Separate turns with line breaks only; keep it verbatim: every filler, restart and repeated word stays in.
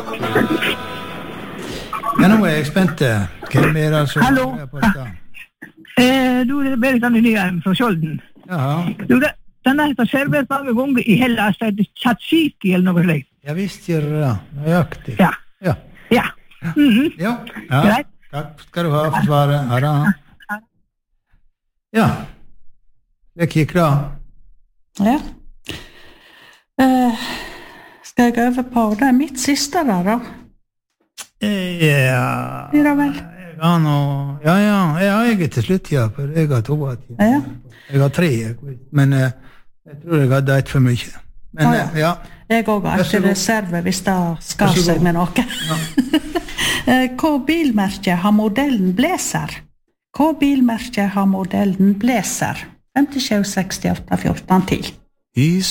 Ja, nå er jeg spent. Hvem er det som...
Hallo. Eh, du er Berit Anne Nyheim fra Skjolden.
Ja.
Du, det, denne heter servert mange ganger i Hellas, det heter tzatziki eller noe slikt.
Ja, visst gjør det da. Nøyaktig.
Ja.
Ja.
Ja. Mhm.
Ja. Ja.
Greit.
Takk skal du ha for svaret. Ha det. Ja. Det gikk da.
Ja. Uh, skal jeg øve på det? Er mitt siste da, da?
Ja.
Blir det vel?
Ja, nå, ja, ja, ja, jeg er til slutt, ja, for jeg har to av ti.
Ja.
Jeg har tre, men uh, jeg tror jeg hadde et for mye. Men,
ah, ja.
Uh, ja.
Jeg også har ikke reserve hvis det skar seg med noe.
Ja.
Hva bilmerke har modellen Blazer? Hva bilmerke har modellen Blazer? fem sju seks åtte fjorten ti.